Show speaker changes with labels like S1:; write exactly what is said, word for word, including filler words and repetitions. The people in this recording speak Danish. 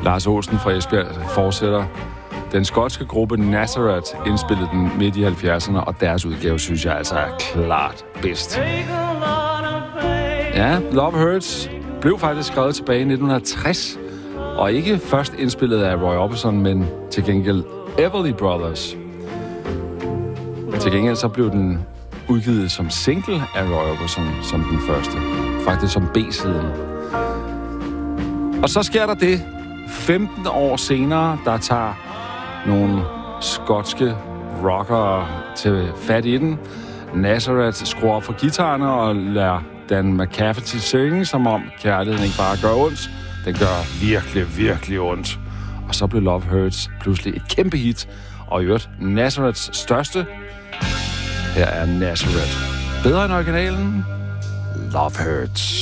S1: Lars Olsen fra Esbjerg fortsætter. Den skotske gruppe Nazareth indspillede den midt i halvfjerdserne, og deres udgave synes jeg altså er klart bedst. Ja, Love Hurts blev faktisk skrevet tilbage i nitten tres, og ikke først indspillet af Roy Orbison, men til gengæld Everly Brothers. Til gengæld så blev den udgivet som single af Roy Orbison som den første. Faktisk som B-siden. Og så sker der det, femten år senere, der tager nogle skotske rockere til fat i den. Nazareth skruer op for guitarerne og lader Dan McCafferty synge, som om kærligheden ikke bare gør ondt. Den gør virkelig, virkelig ondt. Og så blev Love Hurts pludselig et kæmpe hit. Og i øvrigt Nazareths største. Her er Nazareth. Bedre end originalen. Love Hurts.